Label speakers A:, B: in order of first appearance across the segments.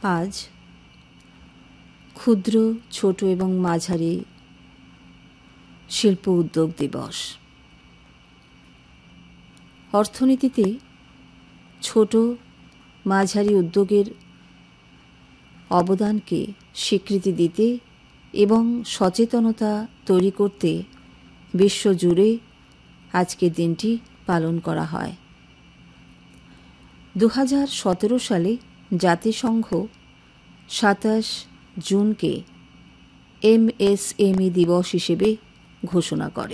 A: আজ ক্ষুদ্র, ছোট এবং মাঝারি শিল্প উদ্যোগ দিবস। অর্থনীতিতে ছোট মাঝারি উদ্যোগের অবদানকে স্বীকৃতি দিতে এবং সচেতনতা তৈরি করতে বিশ্বজুড়ে আজকের দিনটি পালন করা হয়। 2017 সালে জাতিসংঘ 27 জুনকে MSME দিবস হিসেবে ঘোষণা করে।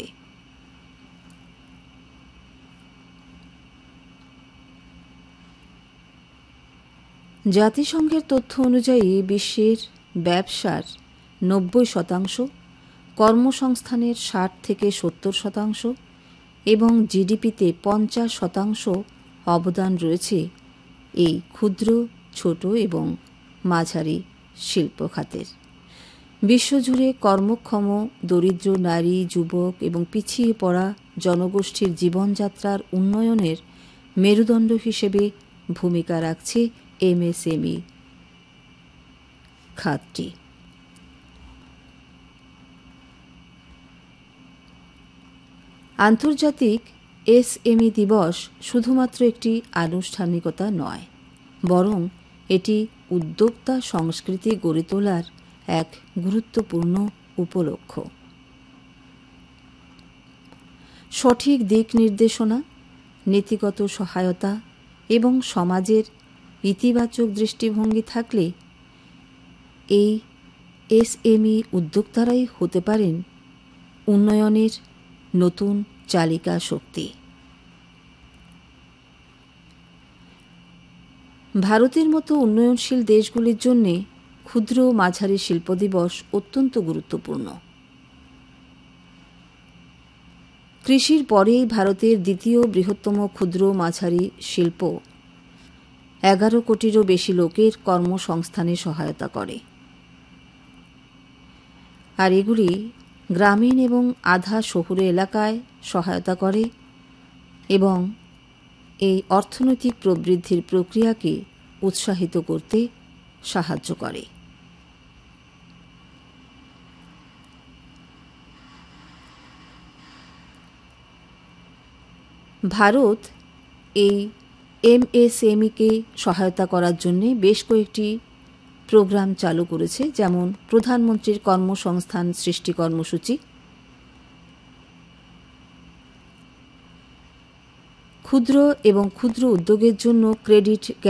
A: জাতিসংঘের তথ্য অনুযায়ী বিশ্বের ব্যবসার 90%, কর্মসংস্থানের 60 থেকে 70% এবং জিডিপিতে 50% অবদান রয়েছে এই ক্ষুদ্র, ছোট এবং মাঝারি শিল্প খাতের। বিশ্বজুড়ে কর্মক্ষম দরিদ্র নারী, যুবক এবং পিছিয়ে পড়া জনগোষ্ঠীর জীবনযাত্রার উন্নয়নের মেরুদণ্ড হিসেবে ভূমিকা রাখছে MSME খাতটি। আন্তর্জাতিক SME দিবস শুধুমাত্র একটি আনুষ্ঠানিকতা নয়, বরং এটি উদ্যোক্তা সংস্কৃতি গড়ে তোলার এক গুরুত্বপূর্ণ উপলক্ষ। সঠিক দিক নির্দেশনা, নীতিগত সহায়তা এবং সমাজের ইতিবাচক দৃষ্টিভঙ্গি থাকলে এই SME উদ্যোক্তারাই হতে পারেন উন্নয়নের নতুন চালিকা শক্তি। ভারতের মতো উন্নয়নশীল দেশগুলির জন্য ক্ষুদ্র মাঝারি শিল্প দিবস অত্যন্ত গুরুত্বপূর্ণ। কৃষির পরেই ভারতের দ্বিতীয় বৃহত্তম ক্ষুদ্র মাঝারি শিল্প 11 কোটিরও বেশি লোকের কর্মসংস্থানে সহায়তা করে, আর এগুলি গ্রামীণ এবং আধা শহুরে এলাকায় সহায়তা করে এবং এই অর্থনৈতিক প্রবৃদ্ধির প্রক্রিয়াকে উৎসাহিত করতে সাহায্য করে। ভারত এই MSME-কে সহায়তা করার জন্য বেশ কয়েকটি প্রোগ্রাম চালু করেছে, যেমন প্রধানমন্ত্রীর কর্মসংস্থান সৃষ্টি কর্মসূচি, ক্ষুদ্র এবং ক্ষুদ্র উদ্যোগের জন্য ক্রেডিট